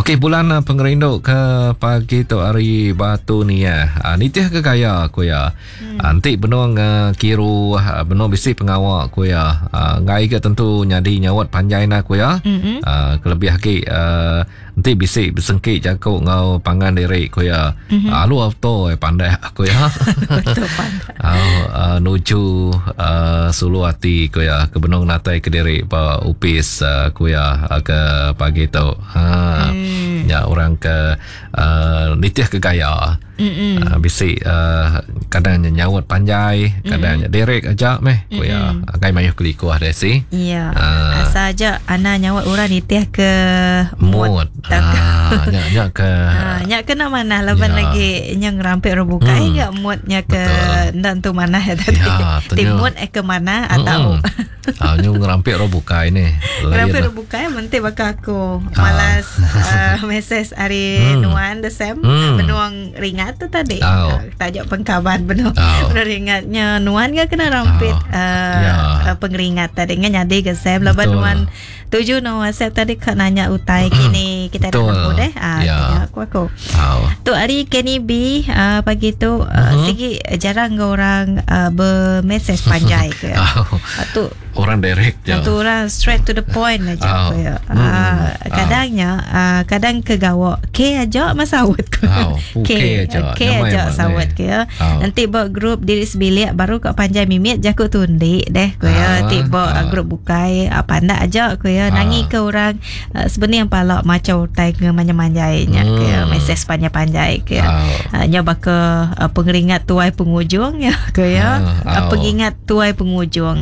Okey, bulan pengerinduk ke pagi tu hari batu ni ya. Nitiah ke gaya aku ya. Nanti benung kiru benung bisi pengawak aku ya. Ngai ke tentu nyadi nyawat panjai na aku ya. Kelebih haki nanti bisi besengki jago ngau pangan diri aku ya. Lu auto pandai aku ya. Betul pandai. Nuju Suluwati aku ya ke benung natai ke diri pa upis aku ya ke pagi tu. Ya orang ke nitiah ke gaya. Bisi kadang nyawat panjai, kadang derek aja meh ko ya kai mayuh kelikuah deh si. Ya. Asa aja ana nyawat orang nitiah ke mood. Nya ke nya kena mana laban lagi nyang rampik rebukai ya moodnya ke ndan tu mana ya tadi. Timut ke mana atau nyung rampik rebukai ni. Rampik rebukai menti baka aku malas message hari nuan desem benuang ringat tu tadi. Tajuk pengkaban benuang ringatnya nuan ke kena rampit pengeringat tadi nyadi ke sem laban nuan tuju no WhatsApp tadi kak nanya utai kini kita dah nemu deh. Aku. Tu hari Kenny B pagi tu sigi jarang orang bermesej panjai ke. Tu orang direct je. Tu orang straight to the point aja ke. Kadangnya kadang kegawak ke aja masawat ke. Ke aja sawat ke. Nanti buat grup diri sebilik baru kak panjai mimit jaku tundi deh ke. Tiba grup bukai pandai aja ke. Nangi ke orang sebenarnya yang palak macam taiga manja-manjainya ke mesej panjai-panjai ke nyoba ke pengeringat tuai pengujung ya ke ya pengingat tuai pengujung.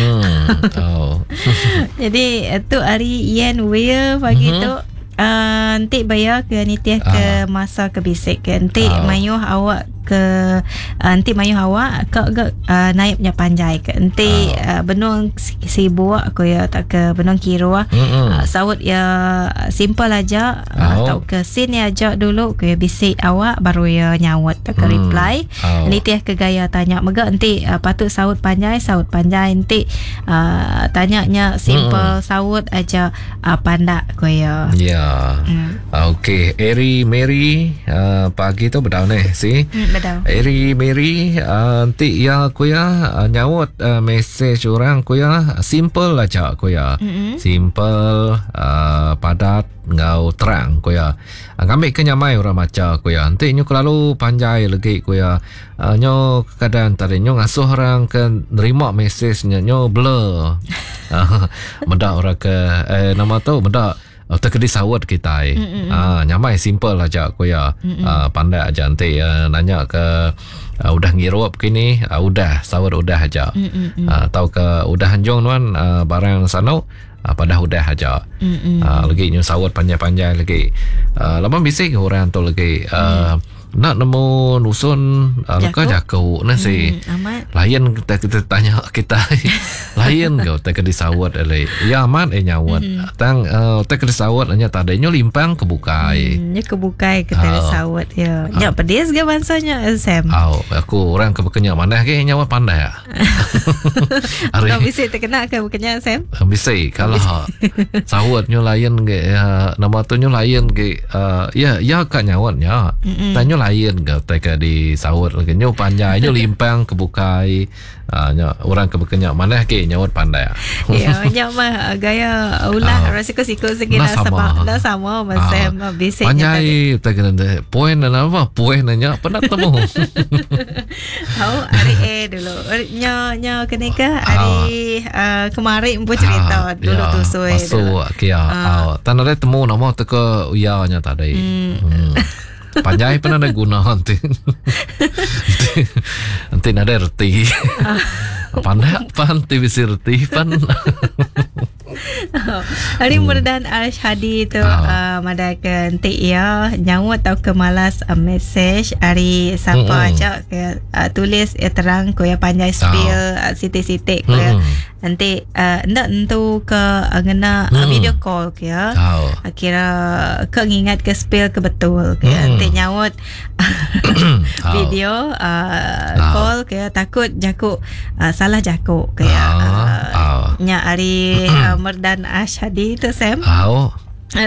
Jadi tu hari yen wear pagi tu nanti bayar ke nitiah ke masa ke bisik ke nanti mayuh awak ke nanti mayuh awak ke naibnya panjai ke nanti benung sibuk aku ya tak ke benung kiro sawut ya simple aja atau ke scene ya aja dulu ke bisik awak baru ya nyawat tak ke reply nitiah ke gaya tanya mega nanti patut sawut panjai nanti tanyanya simple sawut aja pandak ko ya. Okey, Eri Mary pagi tu bedau ni si. Eri Mary nanti ya aku ya nyawat mesej orang aku ya simple aja aku ya. Simple padat ngau terang aku ya. Ngambil kenyamai orang macam aku ya. Nanti nyu lalu panjai lagi aku ya. Nyo kadang tadi nyo ngasuh orang ke nerima mesejnya nyo blur. Mendak orang ke nama tu mendak terkedi sawat kita nyamai simple aja aku ya. Pandai aja nanti nanya ke udah ngirup kini udah sawat udah aja. Tahu ke udah hanjong nuan barang sano pada udah aja. Lagi nyu sawat panjang-panjang lagi. Lama bisik orang tu lagi nak nemu nusun luka jago nasi layan kita tanya kita layan kau tak di sawat ale ya aman nyawat tang tak di sawat hanya tadanya limpang kebukai kebukai kita sawat ya nya pedes ke bansanya Sam aku orang kebekenya mana ke nyawat pandai kau bisa terkena ke bekenya Sam bisa kalau sawatnya layan ke nama tu nya layan ke ya kak nyawatnya tanya lain ke teka di sawat lagi nyo panjang nyo limpang kebukai orang kebekenya mana ke nyawat pandai ya nyama gaya ulah resiko-resiko segala sama masam bisik panjai teka poin apa poin nya pernah temu hari dulu nyo kenika hari kemarin pun cerita dulu tu suai masuk kia tanah dia temu nama teka uyanya tadi panjai pun ada guna nanti ada reti pandai panti bisa reti pan hari Murdan Al-Shadi tu madakan nanti ya nyawat atau kemalas mesej hari siapa aja ke tulis terang ko ya panjai spill sitik-sitik ko ya nanti ndak tentu ke ngena video call ke ya kira ke ngingat ke spill ke betul ke nanti nyawat video call ke takut jaku salah jaku ke ya nya hari Merdan Ashadi tu Sam